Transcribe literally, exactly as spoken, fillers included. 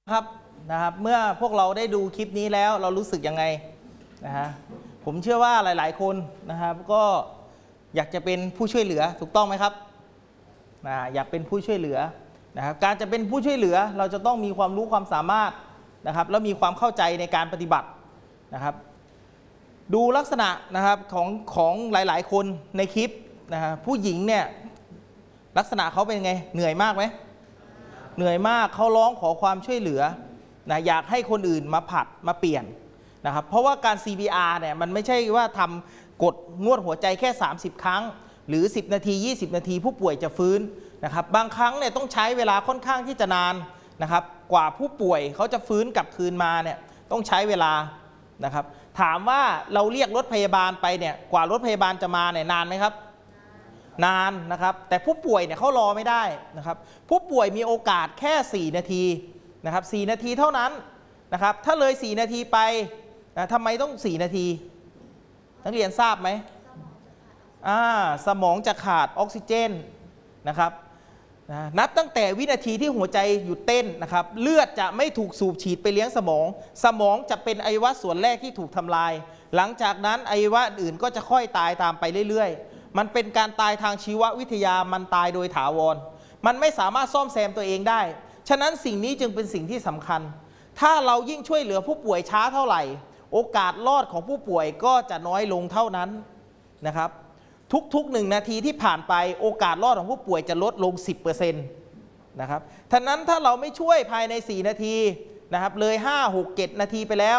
ครับนะครับเมื่อพวกเราได้ดูคลิปนี้แล้วเรารู้สึกยังไงนะฮะผมเชื่อว่าหลายๆคนนะครับก็อยากจะเป็นผู้ช่วยเหลือถูกต้องไหมครับนะอยากเป็นผู้ช่วยเหลือนะครับการจะเป็นผู้ช่วยเหลือเราจะต้องมีความรู้ความสามารถนะครับแล้วมีความเข้าใจในการปฏิบัตินะครับดูลักษณะนะครับของของหลายๆคนในคลิปนะฮะผู้หญิงเนี่ยลักษณะเขาเป็นไงเหนื่อยมากไหมเหนื่อยมากเขาร้องขอความช่วยเหลือนะอยากให้คนอื่นมาผัดมาเปลี่ยนนะครับเพราะว่าการ ซี พี อาร์ เนี่ยมันไม่ใช่ว่าทำกดนวดหัวใจแค่สามสิบครั้งหรือสิบนาทียี่สิบนาทีผู้ป่วยจะฟื้นนะครับบางครั้งเนี่ยต้องใช้เวลาค่อนข้างที่จะนานนะครับกว่าผู้ป่วยเขาจะฟื้นกลับคืนมาเนี่ยต้องใช้เวลานะครับถามว่าเราเรียกรถพยาบาลไปเนี่ยกว่ารถพยาบาลจะมาเนี่ยนานไหมครับนานนะครับแต่ผู้ป่วยเนี่ยเขารอไม่ได้นะครับผู้ป่วยมีโอกาสแค่สี่นาทีนะครับสี่นาทีเท่านั้นนะครับถ้าเลยสี่นาทีไปนะทำไมต้องสี่นาทีนักเรียนทราบไหมอ่าสมองจะขาดออกซิเจนนะครับนะนับตั้งแต่วินาทีที่หัวใจหยุดเต้นนะครับเลือดจะไม่ถูกสูบฉีดไปเลี้ยงสมองสมองจะเป็นอวัยวะส่วนแรกที่ถูกทำลายหลังจากนั้นอวัยวะอื่นก็จะค่อยตายตามไปเรื่อยๆมันเป็นการตายทางชีววิทยามันตายโดยถาวรมันไม่สามารถซ่อมแซมตัวเองได้ฉะนั้นสิ่งนี้จึงเป็นสิ่งที่สำคัญถ้าเรายิ่งช่วยเหลือผู้ป่วยช้าเท่าไหร่โอกาสรอดของผู้ป่วยก็จะน้อยลงเท่านั้นนะครับทุกๆหนึ่งนาทีที่ผ่านไปโอกาสรอดของผู้ป่วยจะลดลง สิบเปอร์เซ็นต์ นะครับฉะนั้นถ้าเราไม่ช่วยภายในสี่นาทีนะครับเลยห้า หก เจ็ดนาทีไปแล้ว